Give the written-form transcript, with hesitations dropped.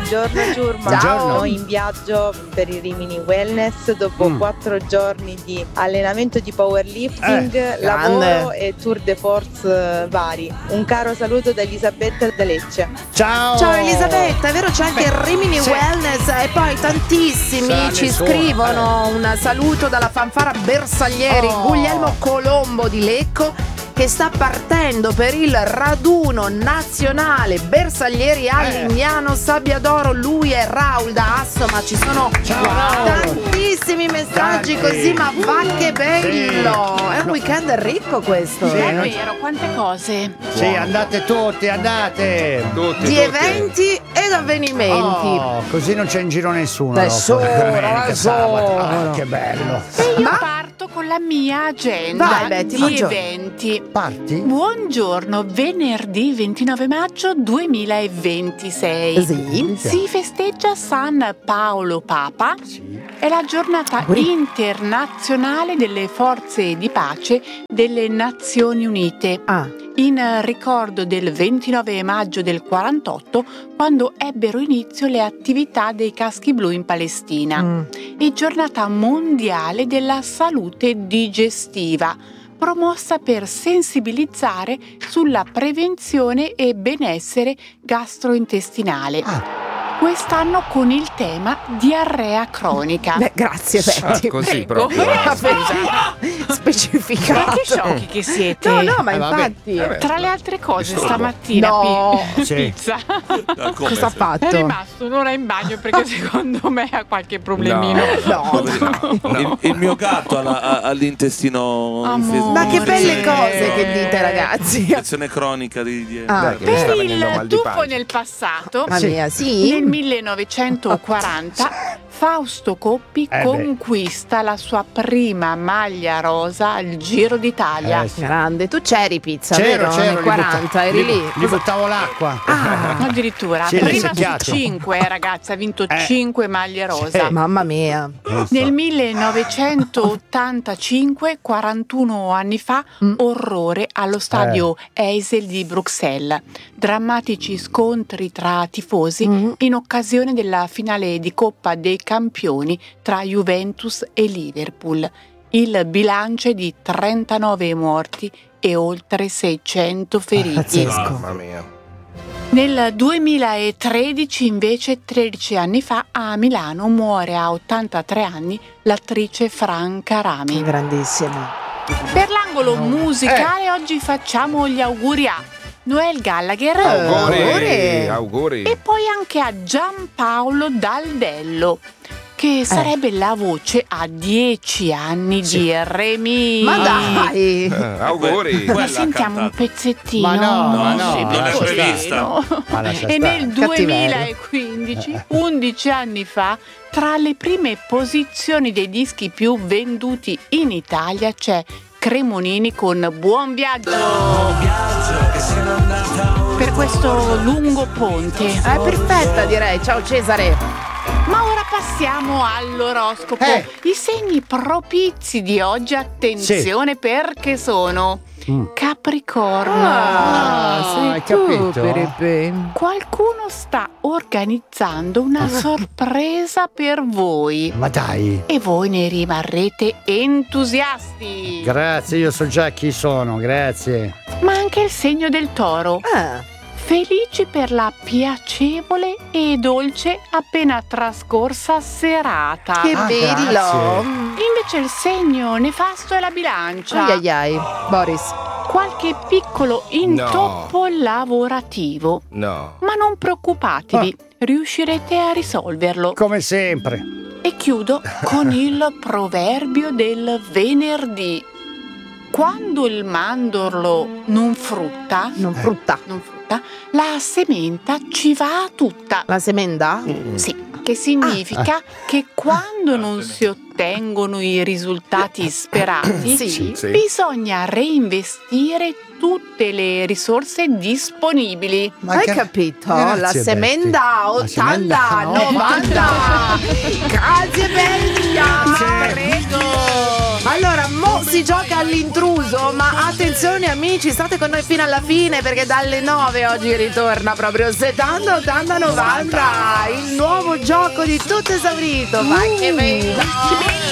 Buongiorno Giurma. Ciao. Noi in viaggio per il Rimini Wellness dopo 4 giorni di allenamento di powerlifting, lavoro e tour de force vari. Un caro saluto da Elisabetta da Lecce. Ciao Elisabetta, è vero, c'è anche il Rimini Wellness e poi tantissimi ci scrivono un saluto dalla fanfara Bersaglieri, Guglielmo Colombo di Lecco, che sta partendo per il raduno nazionale Bersaglieri a Lignano Sabbiadoro. Lui è Raul da Asso, ma ci sono tantissimi messaggi così, ma va che bello! È un weekend ricco questo. È vero, quante cose. Sì, andate tutti, andate. Di eventi ed avvenimenti. Così non c'è in giro nessuno. Sabato. Che bello. E io parto con la mia agenda Vai, Betty, di buongiorno. eventi. Parti? Buongiorno, venerdì 29 maggio 2026. Sì. Si festeggia San Paolo Papa. È la giornata internazionale delle forze di pace delle Nazioni Unite. In ricordo del 29 maggio del 48, quando ebbero inizio le attività dei caschi blu in Palestina. E giornata mondiale della salute digestiva, promossa per sensibilizzare sulla prevenzione e benessere gastrointestinale. Quest'anno con il tema diarrea cronica. Beh, grazie Betty. Così Prego. proprio. Specificato. Ma che sciocchi che siete? No, ma infatti. Tra le altre cose, stamattina Pizza Cosa ha fatto? è rimasto un'ora in bagno perché secondo me ha qualche problemino. Il mio gatto all'intestino infettato. Ma che belle cose che dite, ragazzi. Infezione cronica di Per il tuffo nel passato, Mamma mia, sì. nel 1940 Fausto Coppi conquista la sua prima maglia rosa al Giro d'Italia. Grande, tu c'eri Pizza, C'ero, vero? Nel 40, eri lì. Gli buttavo l'acqua. Addirittura Sì, prima su secchiato. 5 ragazza, ha vinto 5 maglie rosa. Mamma mia. Nel 1985, 41 anni fa, orrore allo stadio Heysel di Bruxelles. Drammatici scontri tra tifosi in occasione della finale di Coppa dei Campioni tra Juventus e Liverpool. Il bilancio è di 39 morti e oltre 600 feriti. Mamma mia. Nel 2013, invece, 13 anni fa, a Milano muore a 83 anni l'attrice Franca Rami. Grandissima. Per l'angolo musicale oggi facciamo gli auguri a Noel Gallagher Auguri. e poi anche a Giampaolo Daldello, che sarebbe la voce a 10 anni di Remy. Ma dai! Auguri. Ma sentiamo un pezzettino. Ma no, sì, non è così, prevista. no? Ma lascia E stare. nel 2015, 11 anni fa, tra le prime posizioni dei dischi più venduti in Italia c'è Cremonini con Buon Viaggio. Per questo lungo ponte. È perfetta, direi. Ciao Cesare. Ma ora passiamo all'oroscopo. I segni propizi di oggi, attenzione, perché sono Capricorno. hai capito? Qualcuno sta organizzando una sorpresa per voi Ma dai. e voi ne rimarrete entusiasti. Grazie, io so già chi sono, grazie. Ma anche il segno del Toro. Felici per la piacevole e dolce appena trascorsa serata. Che bello. grazie. Invece il segno nefasto è la Bilancia. Ai. Boris. Qualche piccolo intoppo lavorativo. No. Ma non preoccupatevi, riuscirete a risolverlo. Come sempre. E chiudo con il proverbio del venerdì. Quando il mandorlo non frutta, la sementa ci va tutta. La semenda? Sì, che significa che quando non si ottengono i risultati sperati, Sì. bisogna reinvestire tutte le risorse disponibili. Hai capito? Grazie, la semenda Betty. 80, La semenda, no. 90. Grazie bella. Ma prego! Allora, mo si gioca all'intruso, ma attenzione amici, state con noi fino alla fine perché dalle 9 oggi ritorna proprio 70, 80, 90, il nuovo gioco di tutto esaurito. Ma che bello!